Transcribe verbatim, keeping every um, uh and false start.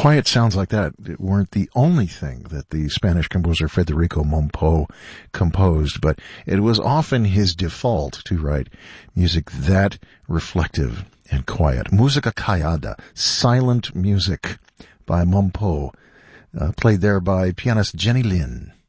quiet sounds like that weren't the only thing that the Spanish composer Federico Mompou composed, but it was often his default to write music that reflective and quiet. Música callada, silent music by Mompou, uh, played there by pianist Jenny Lin.